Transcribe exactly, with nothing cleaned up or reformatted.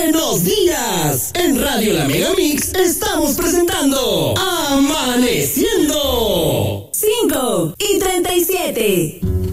Buenos días. En Radio La Megamix estamos presentando Amaneciendo. cinco y treinta y siete.